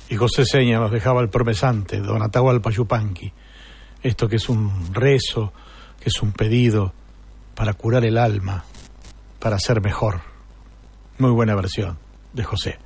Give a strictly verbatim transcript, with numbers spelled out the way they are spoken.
Y José Seña nos dejaba el promesante, don Atahualpa Yupanqui. Esto que es un rezo, que es un pedido para curar el alma, para ser mejor. Muy buena versión de José.